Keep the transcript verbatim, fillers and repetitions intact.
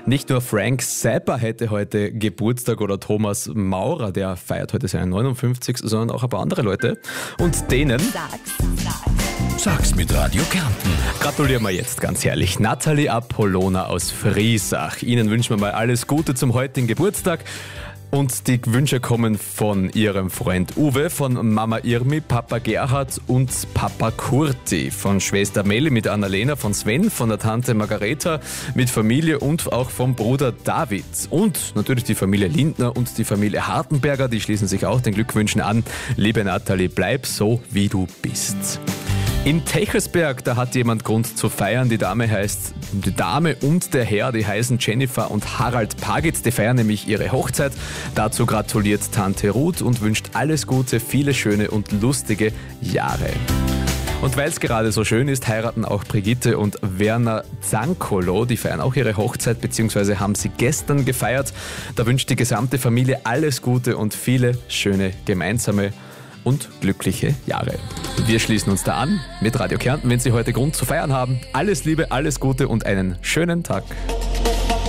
Nicht nur Frank Zappa hätte heute Geburtstag oder Thomas Maurer, der feiert heute seinen neunundfünfzigsten, sondern auch ein paar andere Leute. Und denen Sag's, sag's. Sag's mit Radio Kärnten. gratulieren wir jetzt ganz herrlich. Nathalie Apollona aus Friesach. Ihnen wünschen wir mal alles Gute zum heutigen Geburtstag. Und die Wünsche kommen von ihrem Freund Uwe, von Mama Irmi, Papa Gerhard und Papa Kurti, von Schwester Melli mit Annalena, von Sven, von der Tante Margareta mit Familie und auch vom Bruder David. Und natürlich die Familie Lindner und die Familie Hartenberger, die schließen sich auch den Glückwünschen an. Liebe Nathalie, bleib so, wie du bist. In Techelsberg, da hat jemand Grund zu feiern. Die Dame heißt, die Dame und der Herr, die heißen Jennifer und Harald Pagitz. Die feiern nämlich ihre Hochzeit. Dazu gratuliert Tante Ruth und wünscht alles Gute, viele schöne und lustige Jahre. Und weil es gerade so schön ist, heiraten auch Brigitte und Werner Zankolo. Die feiern auch ihre Hochzeit, beziehungsweise haben sie gestern gefeiert. Da wünscht die gesamte Familie alles Gute und viele schöne gemeinsame und glückliche Jahre. Wir schließen uns da an mit Radio Kärnten, wenn Sie heute Grund zu feiern haben. Alles Liebe, alles Gute und einen schönen Tag.